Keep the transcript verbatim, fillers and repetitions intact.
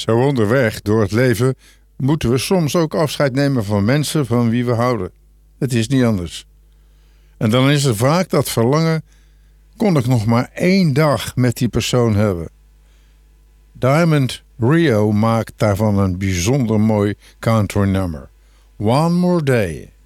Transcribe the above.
Zo onderweg door het leven moeten we soms ook afscheid nemen van mensen van wie we houden. Het is niet anders. En dan is er vaak dat verlangen: kon ik nog maar één dag met die persoon hebben. Diamond Rio maakt daarvan een bijzonder mooi country nummer. One More Day.